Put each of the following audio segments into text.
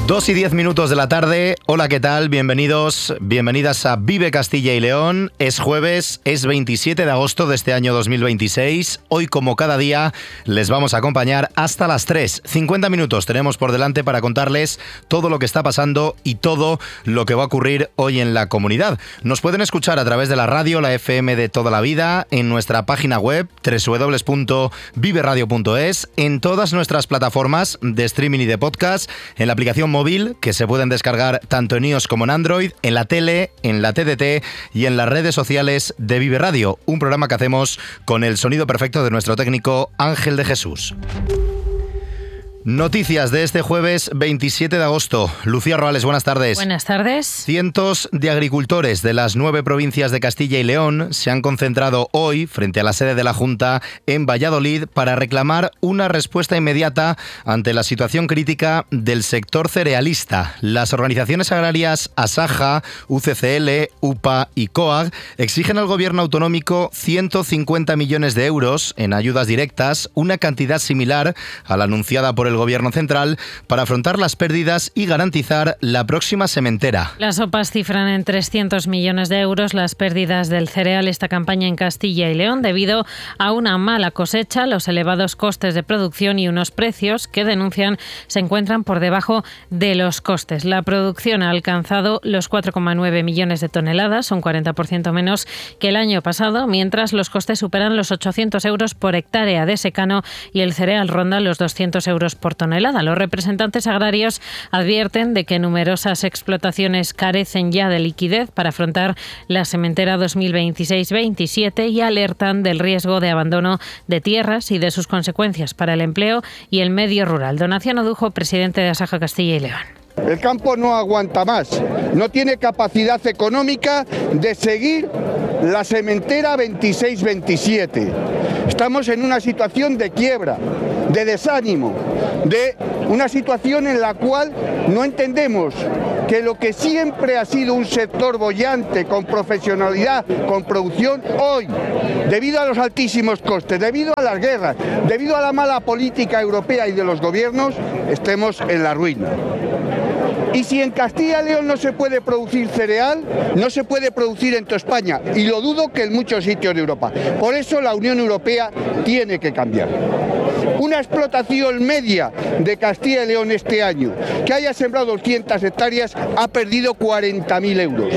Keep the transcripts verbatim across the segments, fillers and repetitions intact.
Dos y diez minutos de la tarde. Hola, ¿qué tal? Bienvenidos, bienvenidas a Vive Castilla y León. Es jueves, es veintisiete de agosto de este año dos mil veintiséis. Hoy, como cada día, les vamos a acompañar hasta las tres. cincuenta minutos tenemos por delante para contarles todo lo que está pasando y todo lo que va a ocurrir hoy en la comunidad. Nos pueden escuchar a través de la radio, la F M de toda la vida, en nuestra página web doble u doble u doble u punto vive radio punto es, en todas nuestras plataformas de streaming y de podcast, en la aplicación móvil, que se pueden descargar tanto en iOS como en Android, en la tele, en la T D T y en las redes sociales de Vive Radio, un programa que hacemos con el sonido perfecto de nuestro técnico Ángel de Jesús. Noticias de este jueves veintisiete de agosto. Lucía Roales, buenas tardes. Buenas tardes. Cientos de agricultores de las nueve provincias de Castilla y León se han concentrado hoy frente a la sede de la Junta en Valladolid para reclamar una respuesta inmediata ante la situación crítica del sector cerealista. Las organizaciones agrarias Asaja, U C C L, U P A y COAG exigen al gobierno autonómico ciento cincuenta millones de euros en ayudas directas, una cantidad similar a la anunciada por el Gobierno central, para afrontar las pérdidas y garantizar la próxima sementera. Las O P As cifran en trescientos millones de euros las pérdidas del cereal esta campaña en Castilla y León debido a una mala cosecha, los elevados costes de producción y unos precios que denuncian se encuentran por debajo de los costes. La producción ha alcanzado los cuatro coma nueve millones de toneladas, un cuarenta por ciento menos que el año pasado, mientras los costes superan los ochocientos euros por hectárea de secano y el cereal ronda los doscientos euros por tonelada. Los representantes agrarios advierten de que numerosas explotaciones carecen ya de liquidez para afrontar la sementera dos mil veintiséis veintisiete y alertan del riesgo de abandono de tierras y de sus consecuencias para el empleo y el medio rural. Donación Odujo, presidente de Asaja Castilla y León. El campo no aguanta más, no tiene capacidad económica de seguir la sementera veintiséis veintisiete. Estamos en una situación de quiebra, de desánimo, de una situación en la cual no entendemos que lo que siempre ha sido un sector boyante, con profesionalidad, con producción, hoy, debido a los altísimos costes, debido a las guerras, debido a la mala política europea y de los gobiernos, estemos en la ruina. Y si en Castilla y León no se puede producir cereal, no se puede producir en toda España, y lo dudo que en muchos sitios de Europa. Por eso la Unión Europea tiene que cambiar. Una explotación media de Castilla y León este año, que haya sembrado doscientas hectáreas, ha perdido cuarenta mil euros.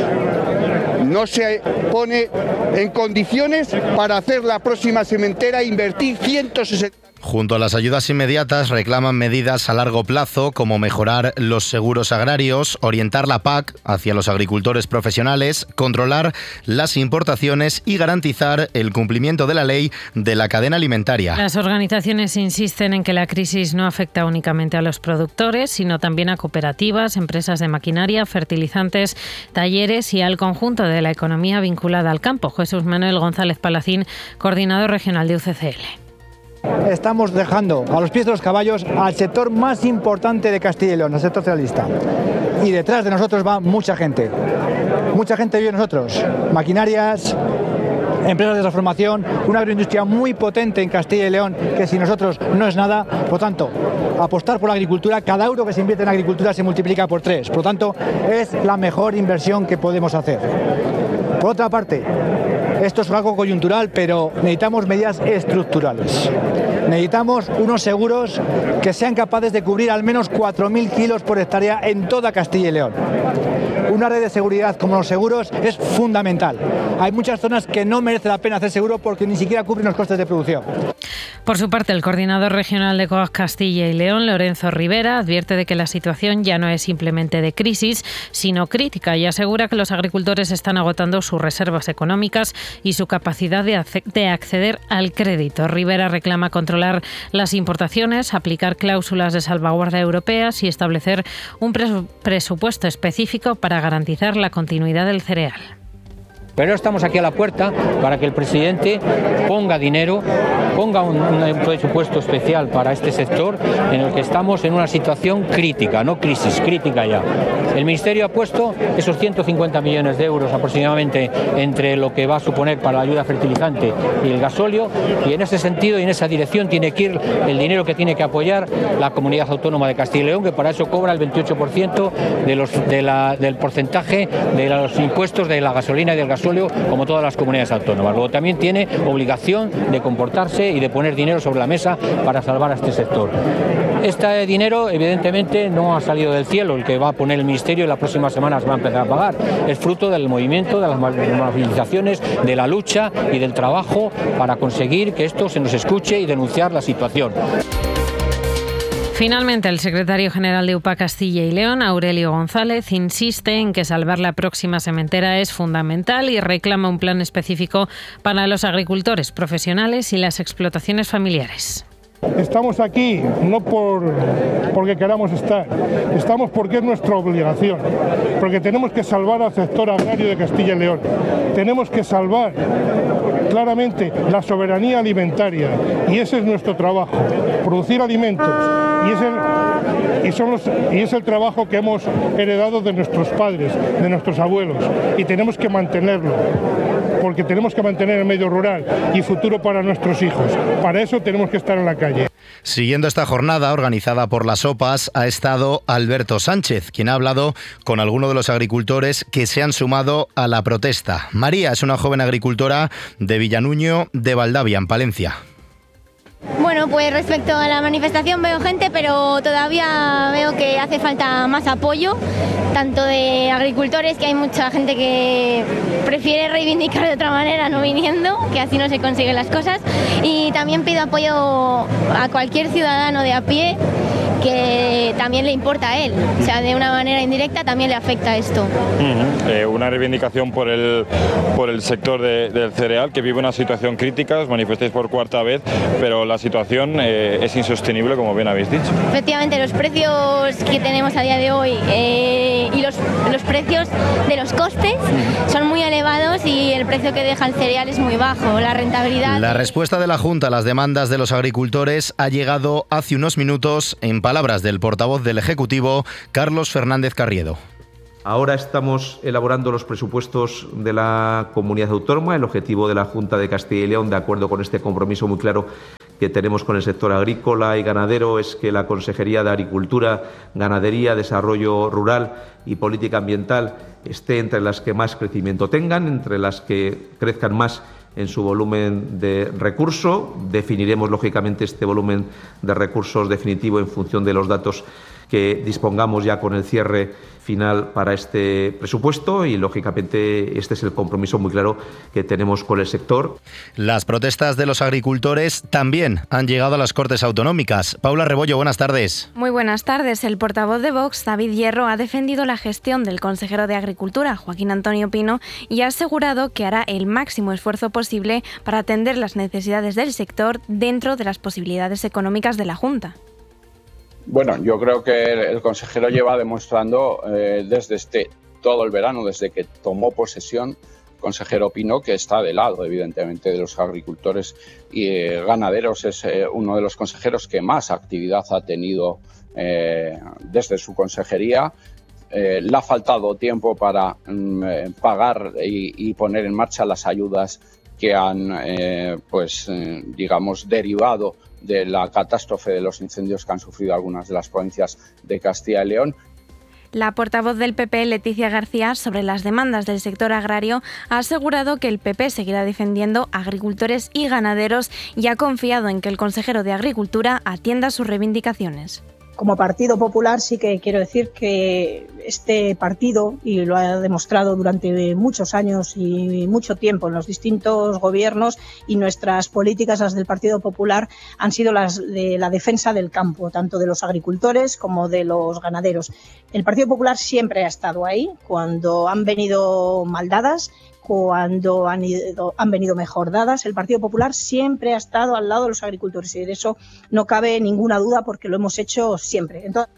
No se pone en condiciones para hacer la próxima sementera e invertir ciento sesenta. Junto a las ayudas inmediatas reclaman medidas a largo plazo como mejorar los seguros agrarios, orientar la P A C hacia los agricultores profesionales, controlar las importaciones y garantizar el cumplimiento de la ley de la cadena alimentaria. Las organizaciones insisten en que la crisis no afecta únicamente a los productores, sino también a cooperativas, empresas de maquinaria, fertilizantes, talleres y al conjunto de la economía vinculada al campo. Jesús Manuel González Palacín, coordinador regional de U C C L. Estamos dejando a los pies de los caballos al sector más importante de Castilla y León, el sector cerealista. Y detrás de nosotros va mucha gente. Mucha gente vive nosotros. Maquinarias, empresas de transformación, una agroindustria muy potente en Castilla y León, que sin nosotros no es nada. Por lo tanto, apostar por la agricultura, cada euro que se invierte en agricultura se multiplica por tres. Por lo tanto, es la mejor inversión que podemos hacer. Por otra parte, esto es algo coyuntural, pero necesitamos medidas estructurales. Necesitamos unos seguros que sean capaces de cubrir al menos cuatro mil kilos por hectárea en toda Castilla y León. Una red de seguridad como los seguros es fundamental. Hay muchas zonas que no merece la pena hacer seguro porque ni siquiera cubren los costes de producción. Por su parte, el coordinador regional de COAG Castilla y León, Lorenzo Rivera, advierte de que la situación ya no es simplemente de crisis, sino crítica, y asegura que los agricultores están agotando sus reservas económicas y su capacidad de, de acceder al crédito. Rivera reclama controlar las importaciones, aplicar cláusulas de salvaguardia europeas y establecer un presupuesto específico para garantizar la continuidad del cereal. Pero estamos aquí a la puerta para que el presidente ponga dinero, ponga un, un presupuesto especial para este sector en el que estamos en una situación crítica, no crisis, crítica ya. El Ministerio ha puesto esos ciento cincuenta millones de euros aproximadamente entre lo que va a suponer para la ayuda fertilizante y el gasóleo, y en ese sentido y en esa dirección tiene que ir el dinero que tiene que apoyar la Comunidad Autónoma de Castilla y León, que para eso cobra el veintiocho por ciento de los, de la, del porcentaje de los impuestos de la gasolina y del gasóleo, como todas las comunidades autónomas. Luego también tiene obligación de comportarse y de poner dinero sobre la mesa para salvar a este sector. Este dinero evidentemente no ha salido del cielo, el que va a poner el Ministerio y las próximas semanas va a empezar a pagar. Es fruto del movimiento, de las movilizaciones, de la lucha y del trabajo para conseguir que esto se nos escuche y denunciar la situación. Finalmente, el secretario general de U P A Castilla y León, Aurelio González, insiste en que salvar la próxima sementera es fundamental y reclama un plan específico para los agricultores profesionales y las explotaciones familiares. Estamos aquí no por porque queramos estar, estamos porque es nuestra obligación, porque tenemos que salvar al sector agrario de Castilla y León, tenemos que salvar claramente la soberanía alimentaria y ese es nuestro trabajo, producir alimentos y es el, y son los, y es el trabajo que hemos heredado de nuestros padres, de nuestros abuelos y tenemos que mantenerlo. Porque tenemos que mantener el medio rural y futuro para nuestros hijos. Para eso tenemos que estar en la calle. Siguiendo esta jornada organizada por las O P As ha estado Alberto Sánchez, quien ha hablado con algunos de los agricultores que se han sumado a la protesta. María es una joven agricultora de Villanuño de Valdavia, en Palencia. Bueno, pues respecto a la manifestación veo gente, pero todavía veo que hace falta más apoyo, tanto de agricultores, que hay mucha gente que prefiere reivindicar de otra manera no viniendo, que así no se consiguen las cosas, y también pido apoyo a cualquier ciudadano de a pie que también le importa a él, o sea, de una manera indirecta también le afecta esto. Uh-huh. Eh, una reivindicación por el, por el sector de, del cereal, que vive una situación crítica, os manifestáis por cuarta vez, pero la situación eh, es insostenible, como bien habéis dicho. Efectivamente, los precios que tenemos a día de hoy eh, y los, los precios de los costes son muy elevados y el precio que deja el cereal es muy bajo, la rentabilidad... La respuesta de la Junta a las demandas de los agricultores ha llegado hace unos minutos en palabras del portavoz del Ejecutivo, Carlos Fernández Carriedo. Ahora estamos elaborando los presupuestos de la comunidad autónoma. El objetivo de la Junta de Castilla y León, de acuerdo con este compromiso muy claro que tenemos con el sector agrícola y ganadero, es que la Consejería de Agricultura, Ganadería, Desarrollo Rural y Política Ambiental esté entre las que más crecimiento tengan, entre las que crezcan más en su volumen de recurso. Definiremos, lógicamente, este volumen de recursos definitivo en función de los datos que dispongamos ya con el cierre final para este presupuesto y, lógicamente, este es el compromiso muy claro que tenemos con el sector. Las protestas de los agricultores también han llegado a las Cortes Autonómicas. Paula Rebollo, buenas tardes. Muy buenas tardes. El portavoz de Vox, David Hierro, ha defendido la gestión del consejero de Agricultura, Joaquín Antonio Pino, y ha asegurado que hará el máximo esfuerzo posible para atender las necesidades del sector dentro de las posibilidades económicas de la Junta. Bueno, yo creo que el consejero lleva demostrando eh, desde este todo el verano, desde que tomó posesión, consejero Pino, que está de lado, evidentemente, de los agricultores y eh, ganaderos. Es eh, uno de los consejeros que más actividad ha tenido eh, desde su consejería. Eh, le ha faltado tiempo para mm, pagar y, y poner en marcha las ayudas que han, eh, pues, eh, digamos, derivado de la catástrofe de los incendios que han sufrido algunas de las provincias de Castilla y León. La portavoz del P P, Leticia García, sobre las demandas del sector agrario, ha asegurado que el P P seguirá defendiendo a agricultores y ganaderos y ha confiado en que el consejero de Agricultura atienda sus reivindicaciones. Como Partido Popular sí que quiero decir que este partido, y lo ha demostrado durante muchos años y mucho tiempo en los distintos gobiernos, y nuestras políticas, las del Partido Popular, han sido las de la defensa del campo, tanto de los agricultores como de los ganaderos. El Partido Popular siempre ha estado ahí cuando han venido mal dadas, cuando han, ido, han venido mejor dadas. El Partido Popular siempre ha estado al lado de los agricultores y de eso no cabe ninguna duda porque lo hemos hecho siempre. Entonces...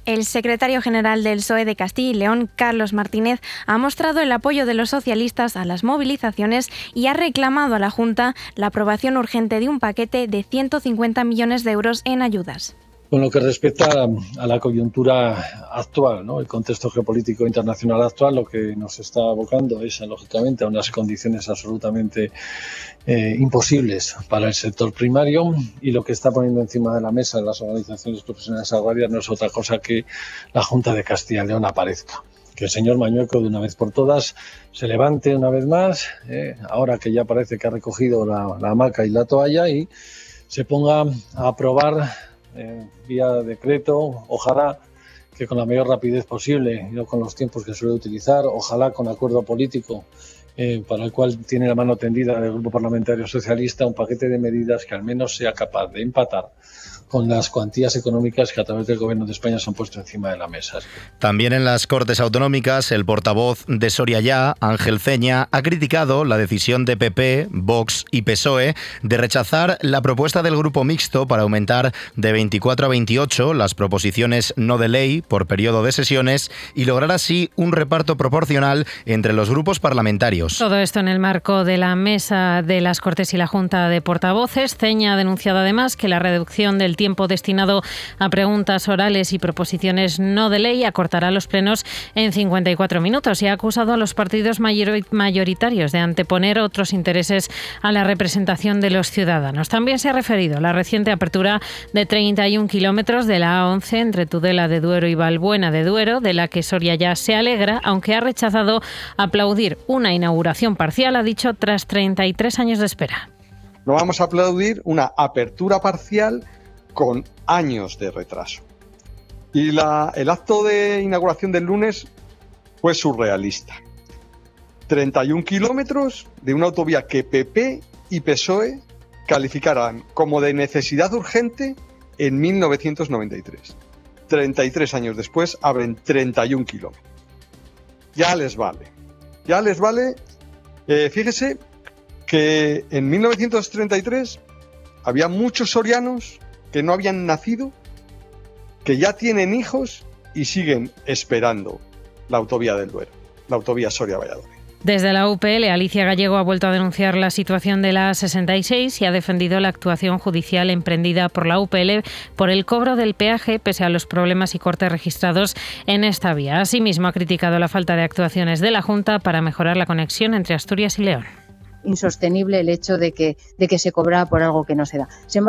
El secretario general del P S O E de Castilla y León, Carlos Martínez, ha mostrado el apoyo de los socialistas a las movilizaciones y ha reclamado a la Junta la aprobación urgente de un paquete de ciento cincuenta millones de euros en ayudas. Con lo que respecta a la coyuntura actual, ¿no? El contexto geopolítico internacional actual, lo que nos está abocando es, lógicamente, a unas condiciones absolutamente eh, imposibles para el sector primario, y lo que está poniendo encima de la mesa las organizaciones profesionales agrarias no es otra cosa que la Junta de Castilla y León aparezca. Que el señor Mañueco, de una vez por todas, se levante una vez más, eh, ahora que ya parece que ha recogido la, la hamaca y la toalla, y se ponga a aprobar Eh, vía decreto, ojalá que con la mayor rapidez posible y no con los tiempos que suele utilizar, ojalá con acuerdo político eh, para el cual tiene la mano tendida el Grupo Parlamentario Socialista, un paquete de medidas que al menos sea capaz de empatar con las cuantías económicas que a través del Gobierno de España se han puesto encima de la mesa. También en las Cortes Autonómicas, el portavoz de Soria Ya, Ángel Ceña, ha criticado la decisión de P P, Vox y P S O E de rechazar la propuesta del Grupo Mixto para aumentar de veinticuatro a veintiocho las proposiciones no de ley por periodo de sesiones y lograr así un reparto proporcional entre los grupos parlamentarios. Todo esto en el marco de la mesa de las Cortes y la Junta de Portavoces. Ceña ha denunciado además que la reducción del tiempo destinado a preguntas orales y proposiciones no de ley acortará los plenos en cincuenta y cuatro minutos y ha acusado a los partidos mayoritarios de anteponer otros intereses a la representación de los ciudadanos. También se ha referido a la reciente apertura de treinta y un kilómetros de la A once entre Tudela de Duero y Valbuena de Duero, de la que Soria Ya se alegra, aunque ha rechazado aplaudir una inauguración parcial, ha dicho, tras treinta y tres años de espera. No vamos a aplaudir una apertura parcial con años de retraso. Y la, el acto de inauguración del lunes fue surrealista. treinta y un kilómetros de una autovía que P P y P S O E calificaran como de necesidad urgente en mil novecientos noventa y tres. treinta y tres años después abren treinta y un kilómetros. Ya les vale. Ya les vale. Eh, fíjese que en mil novecientos treinta y tres había muchos sorianos que no habían nacido, que ya tienen hijos y siguen esperando la autovía del Duero, la autovía Soria-Valladolid. Desde la U P L, Alicia Gallego ha vuelto a denunciar la situación de la A sesenta y seis y ha defendido la actuación judicial emprendida por la U P L por el cobro del peaje, pese a los problemas y cortes registrados en esta vía. Asimismo, ha criticado la falta de actuaciones de la Junta para mejorar la conexión entre Asturias y León. Insostenible el hecho de que, de que se cobraba por algo que no se da. Sin embargo,